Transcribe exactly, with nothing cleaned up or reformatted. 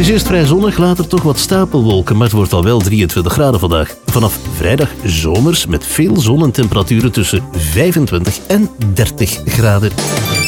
is eerst vrij zonnig, later toch wat stapelwolken, maar het wordt al wel drieëntwintig graden vandaag. Vanaf vrijdag zomers met veel zon en temperaturen tussen vijfentwintig en dertig graden.